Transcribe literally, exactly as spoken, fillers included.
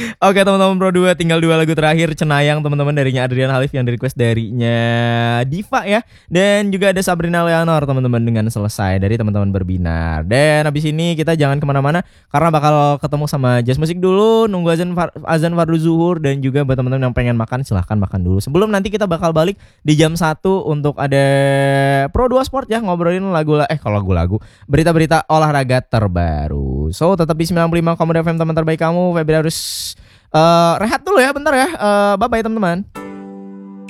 Oke teman-teman Pro dua, tinggal dua lagu terakhir Cenayang teman-teman, darinya Adrian Halif yang di request darinya Diva ya. Dan juga ada Sabrina Leonor teman-teman dengan Selesai dari teman-teman Berbinar. Dan habis ini kita jangan kemana-mana karena bakal ketemu sama Jazz Musik dulu, nunggu azan far- azan fardu zuhur. Dan juga buat teman-teman yang pengen makan silahkan makan dulu. Sebelum nanti kita bakal balik di jam satu untuk ada Pro dua Sport ya, ngobrolin lagu eh kalau lagu-lagu berita-berita olahraga terbaru. So tetap di sembilan puluh lima Komode F M, teman terbaik kamu. Febri harus Uh, rehat dulu ya bentar ya. Uh, bye bye teman-teman.